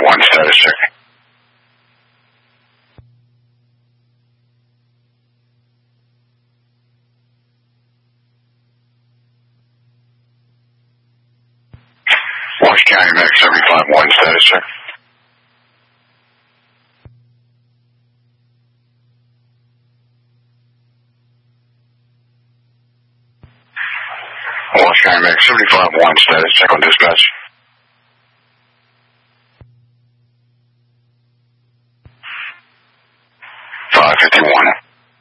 75-1, status check. Orange County Medic 75-1, status check. Orange County Medic 75-1, status check on dispatch. $551.